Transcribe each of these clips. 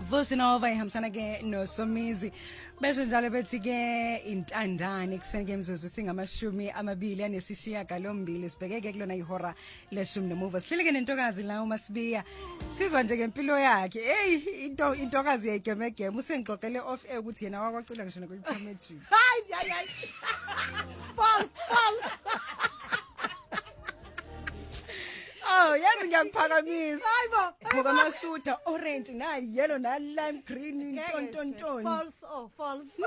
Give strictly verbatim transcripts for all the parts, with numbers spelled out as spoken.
Vusinova ihambisana ke no Somizi bese njalo bethi ke intandane kusenge imzuzu singamashumi amabili anesishiya galombili sibhekeke kulona ihora leshumi nomuva sihleleke nentokazi la uMasibiya sizwa nje ngempilo yakhe hey into intokazi yayigemegeme usengixoxele off air ukuthi yena wakwacula ngisho nakuyiphomedi hayi hayi hayi false false oh yazi ngiyakuphakamisa hayibo ngoba masuda orange na yellow na lime green ntontonton false oh false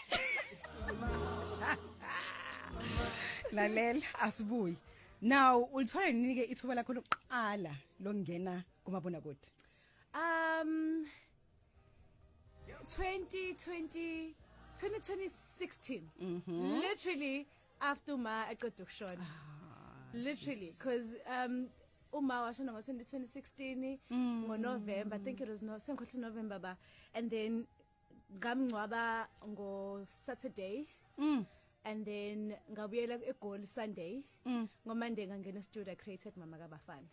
lalela asibuyi now ulithola nini ke ithuba lakho lokuqala lokungena kumabona kude um twenty twenty twenty sixteen Mhm. literally after ma aqeda ukushona literally because um uma washona ngo twenty sixteen ngo November I think it was no sengikhohle November ba and then ngamncwaba ngo Saturday mm and then ngabuyela eGoli Sunday Mm. ngo Monday ngangena studio I created Mama kaBafana.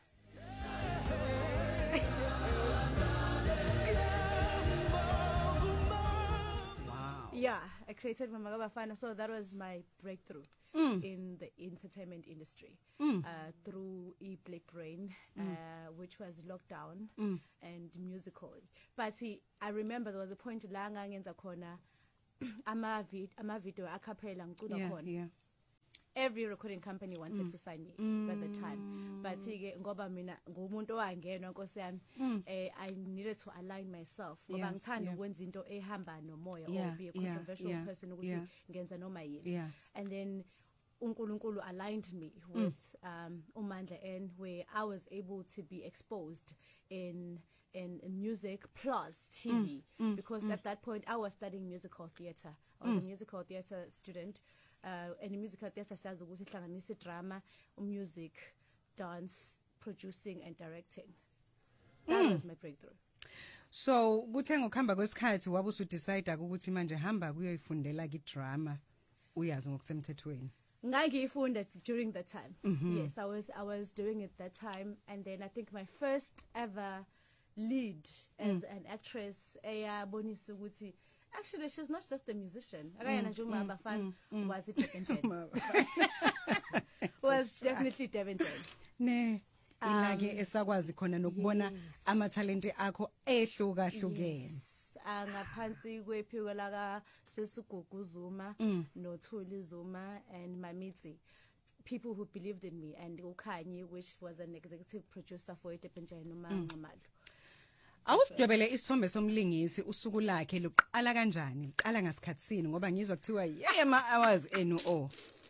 wow Yeah, I created Mama kaBafana, so that was my breakthrough Mm. in the entertainment industry. Mm. Uh, through E Black Brain, uh, which was lockdown Mm. and musical. But see, I remember there was a point la ngangenza khona ama vid ama video a cappella ngicula yeah khona. yeah Every recording company wanted to sign me at the time, but ke ngoba mina ngumuntu owangenwa Nkosi yami eh I needed to align myself ngoba Yeah, ngithanda yeah. ukwenza into ehamba nomoya Yeah, or be a yeah, controversial yeah, person ukuthi yeah. ngenza noma yini. yeah And then uNkulunkulu aligned me with um uMandla N where I was able to be exposed in in, in music plus T V because at that point I was studying musical theatre. I was a musical theatre student. Uh, and musical theatre says ukuthi ihlanganisa drama, music, dance, producing and directing. That was my breakthrough. so kuthe ngokuhamba kwesikhathi wabe usu decide ukuthi manje hamba kuyoyifundela ki drama uyazi ngokusemthethweni Ngangiyifunda during that time. Yes, I was I was doing it that time and then I think my first ever lead as an actress eyabonisa ukuthi actually she's not just a musician. Akayena nje uma abafana was it Devon Jen. Was definitely Devon Jen. ne ilake esakwazi khona nokubona yes. ama talent akho ehluka hlukene Yes. Ah, ngaphansi kwephiko laka Sesigugu Zuma no Thuli Zuma and Mamitsi, people who believed in me, and uKhanyi, which was an executive producer for Devon Jen noma Nqamalo. awusidwebele isithombe somlingisi usuku lakhe luqala kanjani liqala ngasikhathi sini ngoba ngizwa kuthiwa yeye ma hours enu o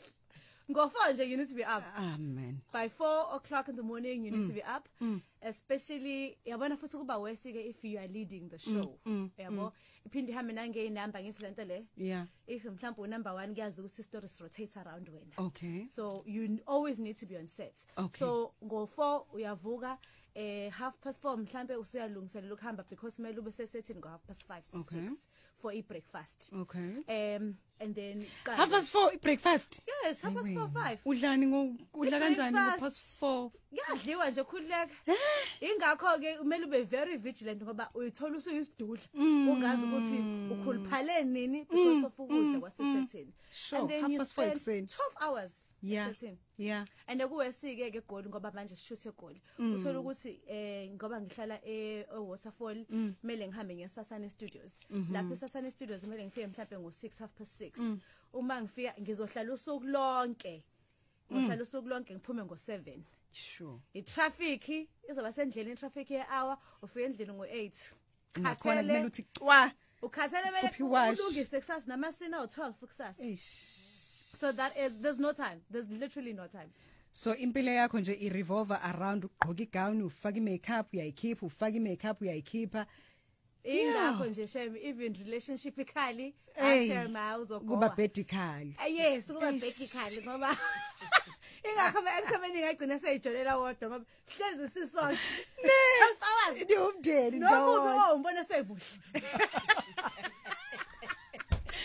Go for you need to be up. amen By four o'clock in the morning, you need to be up. Especially, yabona futhi kuba wesike if you are leading the show. Yabo, iphindi hambe nange inamba ngithi lento le. yeah If mhlawumbe unumber one kuyazi ukuthi stories rotate around wena. okay So you always need to be on set. Okay. So go four uyavuka eh half past four mhlambe usuyalungiselela ukuhamba because kumele ube sesetini go half past five to Okay. six for a breakfast. okay Um and then half past four breakfast Yes, half past four five. udlani ngokudla kanjani I-breakfast. ku past four Kuyadliwa nje khululeka. Ingakho ke kumele ube very vigilant ngoba uyithola usuyisidudla ungazi ukuthi ukhuluphale nini because of ukudla kwasesethini. Sure, And then half you past four spend ekuseni. twelve hours yeah esethini. yeah And ekuwesike ke eGoli ngoba manje shoot eGoli. Uthola ukuthi eh ngoba ngihlala e Waterfall kumele ngihambe ngeSasane Studios. Lapho eSasane Studios kumele ngifike mhlawumbe ngo six half past six. Uma ngifika ngizohlala usuku lonke. Ngizohlala usuku lonke ngiphume ngo seven. sure I-traffic izoba sendleleni i-traffic ye-hour ufika endlini ngo-eight nakhona kumele khathele uthi cwa ukhathele Ukhuphe mele iwashi. ulungise kusasa namasina awu-twelve kusasa eish so that is there's no time there's literally no time so impilo yakho nje i revolve around ugqoka igown ufaka i-makeup uyayikhipha ufaka i-makeup uyayikhipha ingakho nje shame even relationship ikhali Hey, ashema kuba uzogoba medical yes kuba betikhali ngoba ingakho emthomeni ngagcina seyijolela wodwa ngoba sihlezi sisonke twelve hours ni umndeni no muntu ombona sebuhle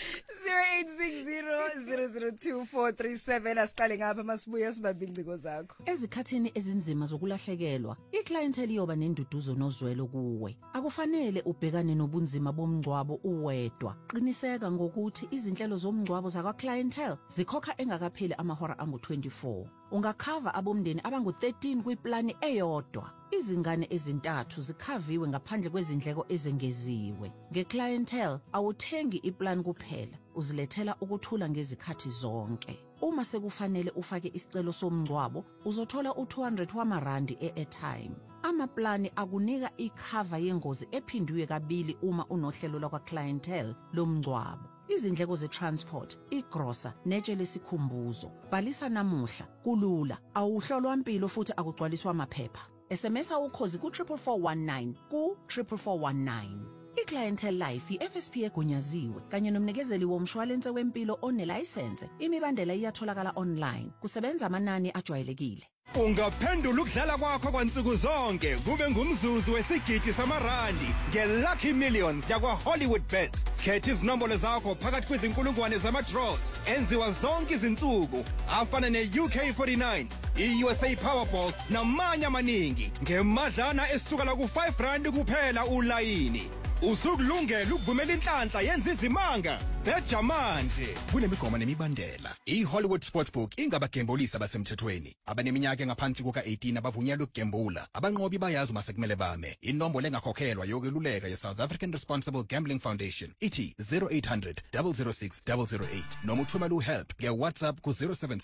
zero eight six zero zero zero two four three seven asiqale ngapha masibuya sibambe ingciko zakho. Ezikhathini ezinzima zokulahlekelwa, iclientele iyoba nenduduzo nozwelo kuwe. Akufanele ubhekane nobunzima bomngcwabo uwedwa. Qiniseka ngokuthi izinhlelo zomngcwabo zakwa clientele zikhokha engakapheli amahora angu twenty-four. Ungakhava abomndeni abangu thirteen kwiplani eyodwa. Izingane ezintathu zikhaviwe ngaphandle kwezindleko ezengeziwe. Ngeclientele awuthengi iplan kuphela, uzilethela ukuthula ngezikhathi zonke. Uma sekufanele ufake isicelo somngcwabo, uzothola u two hundred wamarandi e-airtime. Amaplani akunika ikhava yengozi ephindwe kabili uma unohlelo lwakwa clientele lomngcwabo. Izindleko ze-transport, igrosa, netshe lesikhumbuzo. Bhalisa namuhla, kulula, awuhlolwa impilo futhi akugcwaliswa amaphepha. S M S ukhozi ku triple four one nine ku triple four one nine. iClientele Life i-F S P egunyaziwe kanye nomnikezeli womshwalense wempilo onelicense. Imibandela iyatholakala online. Kusebenza amanani ajwayelekile. Ungaphendula ukudlala kwakho kwansuku zonke kube ngumzuzu wesigidi samarandi ngeLucky Millions yakwa Hollywood Bets. Khetha izinombolo zakho phakathi kwezinkulungwane zama-draws enziwa zonke izinsuku afana ne-U K forty-nine, i-U S A Powerball namanye amaningi ngemadlana esukela ku-five rand kuphela ulayini. Usukulungela ukuvumela inhlanhla yenza izimanga. Betha manje kunemigomo nemibandela. I-Hollywood Sportsbook ingabagembulisi abasemthethweni. Abaneminyaka engaphansi kuka-eighteen abavunyelwe ukugembula. Abanqobi bayazi masekumele bame. Inombolo engakhokhelwa yokweluleka ye-South African Responsible Gambling Foundation ithi zero eight hundred, double oh six, double oh eight noma uthumela uhelp nge-WhatsApp ku zero seven